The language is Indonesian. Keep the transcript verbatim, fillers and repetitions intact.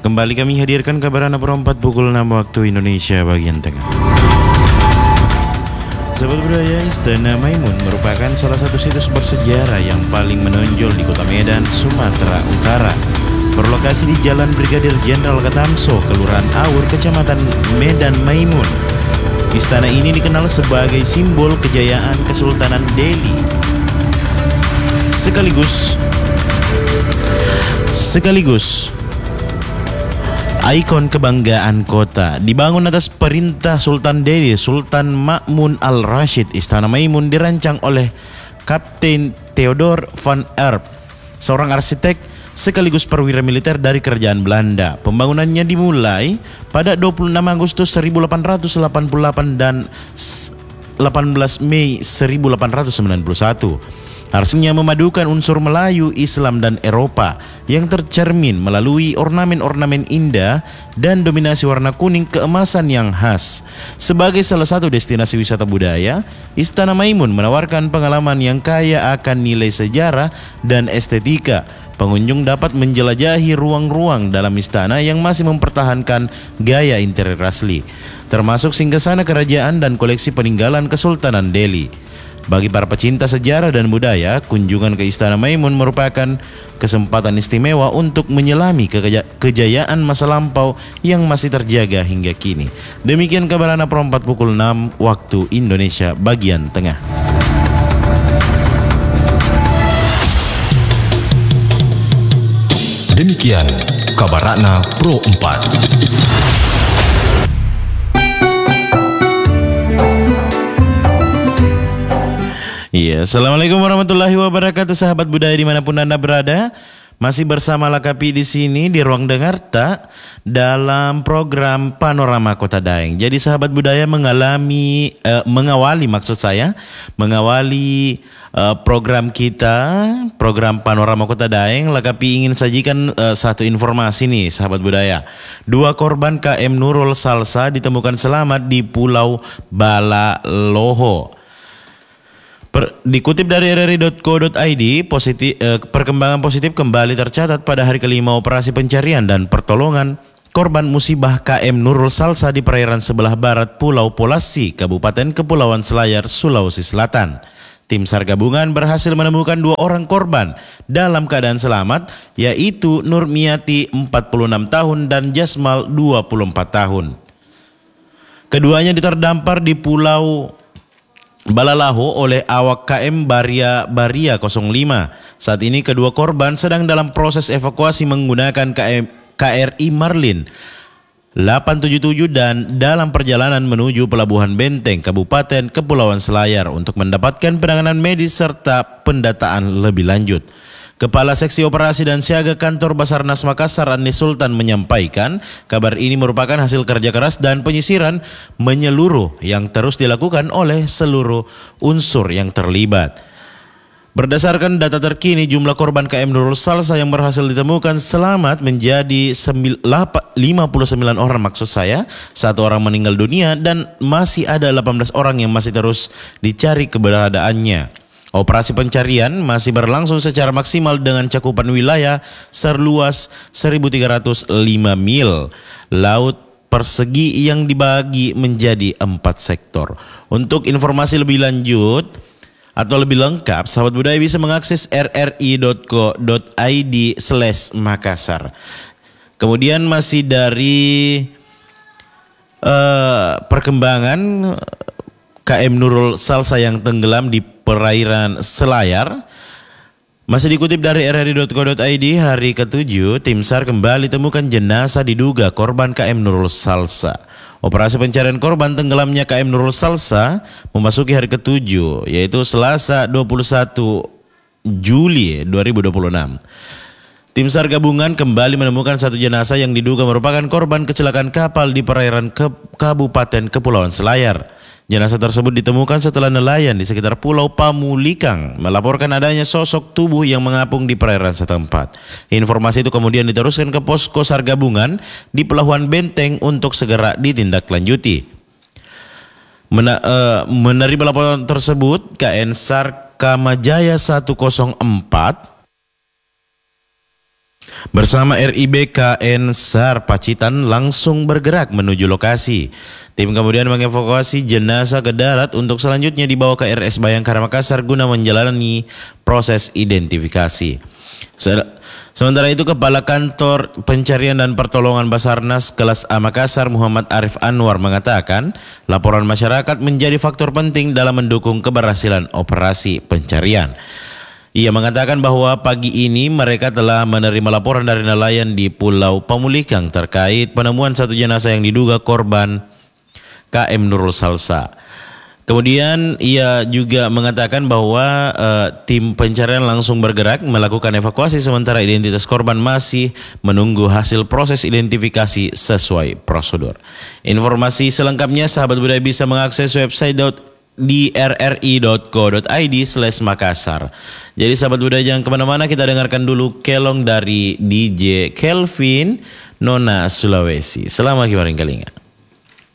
Kembali kami hadirkan kabar anak perempat pukul enam waktu Indonesia bagian tengah. Sahabat budaya, Istana Maimun merupakan salah satu situs bersejarah yang paling menonjol di kota Medan, Sumatera Utara. Berlokasi di Jalan Brigadir Jenderal Katamso, Kelurahan Awur, Kecamatan Medan Maimun. Istana ini dikenal sebagai simbol kejayaan Kesultanan Delhi. Sekaligus Sekaligus ikon kebanggaan kota. Dibangun atas perintah Sultan Delhi, Sultan Ma'mun al-Rashid, Istana Maimun dirancang oleh Kapten Theodor van Erp, seorang arsitek sekaligus perwira militer dari kerajaan Belanda. Pembangunannya dimulai pada dua puluh enam Agustus seribu delapan ratus delapan puluh delapan dan delapan belas Mei seribu delapan ratus sembilan puluh satu. Arsinya memadukan unsur Melayu, Islam, dan Eropa yang tercermin melalui ornamen-ornamen indah dan dominasi warna kuning keemasan yang khas. Sebagai salah satu destinasi wisata budaya, Istana Maimun menawarkan pengalaman yang kaya akan nilai sejarah dan estetika. Pengunjung dapat menjelajahi ruang-ruang dalam istana yang masih mempertahankan gaya interior asli, termasuk singgasana kerajaan dan koleksi peninggalan Kesultanan Delhi. Bagi para pecinta sejarah dan budaya, kunjungan ke Istana Maimun merupakan kesempatan istimewa untuk menyelami keja kejayaan masa lampau yang masih terjaga hingga kini. Demikian kabar anak perempat pukul enam waktu Indonesia bagian tengah. Demikian kabar Ratna Pro empat. Iya, assalamualaikum warahmatullahi wabarakatuh, sahabat budaya dimanapun Anda berada. Masih bersama Lakapi di sini di Ruang Dengarta dalam program Panorama Kota Daeng. Jadi sahabat budaya mengalami, eh, mengawali maksud saya, mengawali eh, program kita, program Panorama Kota Daeng. Lakapi ingin sajikan eh, satu informasi nih sahabat budaya. Dua korban K M Nurul Salsa ditemukan selamat di Pulau Balaloho. Per, dikutip dari r r i dot co dot i d, positif, eh, perkembangan positif kembali tercatat pada hari kelima operasi pencarian dan pertolongan korban musibah K M Nurul Salsa di perairan sebelah barat Pulau Polasi, Kabupaten Kepulauan Selayar, Sulawesi Selatan. Tim SAR gabungan berhasil menemukan dua orang korban dalam keadaan selamat, yaitu Nurmiati empat puluh enam tahun dan Jasmal dua puluh empat tahun. Keduanya terdampar di Pulau Balalaho oleh awak K M Baria Baria nol lima. Saat ini kedua korban sedang dalam proses evakuasi menggunakan K M, K R I Marlin delapan tujuh tujuh dan dalam perjalanan menuju Pelabuhan Benteng, Kabupaten Kepulauan Selayar untuk mendapatkan penanganan medis serta pendataan lebih lanjut. Kepala Seksi Operasi dan Siaga Kantor Basarnas Makassar, Andi Sultan, menyampaikan kabar ini merupakan hasil kerja keras dan penyisiran menyeluruh yang terus dilakukan oleh seluruh unsur yang terlibat. Berdasarkan data terkini, jumlah korban K M Nurul Salsa yang berhasil ditemukan selamat menjadi lima puluh sembilan orang, maksud saya, satu orang meninggal dunia dan masih ada delapan belas orang yang masih terus dicari keberadaannya. Operasi pencarian masih berlangsung secara maksimal dengan cakupan wilayah seluas seribu tiga ratus lima mil laut persegi yang dibagi menjadi empat sektor. Untuk informasi lebih lanjut atau lebih lengkap, sahabat budaya bisa mengakses r r i dot co dot i d slash Makassar. Kemudian masih dari uh, perkembangan K M Nurul Salsa yang tenggelam di perairan Selayar. Masih dikutip dari r r i dot co dot i d, hari ketujuh tim SAR kembali temukan jenazah diduga korban K M Nurul Salsa. Operasi pencarian korban tenggelamnya K M Nurul Salsa memasuki hari ketujuh, yaitu Selasa dua puluh satu Juli dua ribu dua puluh enam. Tim SAR gabungan kembali menemukan satu jenazah yang diduga merupakan korban kecelakaan kapal di perairan ke Kabupaten Kepulauan Selayar. Jenazah tersebut ditemukan setelah nelayan di sekitar Pulau Pamulikang melaporkan adanya sosok tubuh yang mengapung di perairan setempat. Informasi itu kemudian diteruskan ke posko SAR gabungan di Pelabuhan Benteng untuk segera ditindaklanjuti. Mena, uh, menerima laporan tersebut, K N SAR Kamajaya seratus empat Bersama R I B K N SAR Pacitan langsung bergerak menuju lokasi. Tim kemudian mengevakuasi jenazah ke darat untuk selanjutnya dibawa ke R S Bayangkara Makassar guna menjalani proses identifikasi. Sementara itu, Kepala Kantor Pencarian dan Pertolongan Basarnas Kelas A Makassar Muhammad Arif Anwar mengatakan laporan masyarakat menjadi faktor penting dalam mendukung keberhasilan operasi pencarian. Ia mengatakan bahwa pagi ini mereka telah menerima laporan dari nelayan di Pulau Pamulikang terkait penemuan satu jenazah yang diduga korban K M Nurul Salsa. Kemudian ia juga mengatakan bahwa uh, tim pencarian langsung bergerak melakukan evakuasi sementara identitas korban masih menunggu hasil proses identifikasi sesuai prosedur. Informasi selengkapnya sahabat budaya bisa mengakses website di r r i dot co dot i d slash Makassar. Jadi sahabat budaya jangan kemana-mana, kita dengarkan dulu kelong dari D J Kelvin Nona Sulawesi. Selamat kemarin kalinga.